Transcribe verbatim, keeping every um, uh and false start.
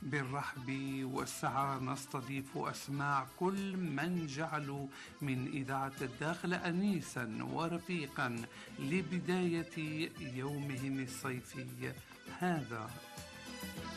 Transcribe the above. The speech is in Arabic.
بالرحب والسعة نستضيف أسماع كل من جعلوا من إذاعة الداخل أنيسا ورفيقا لبداية يومهم الصيفي هذا.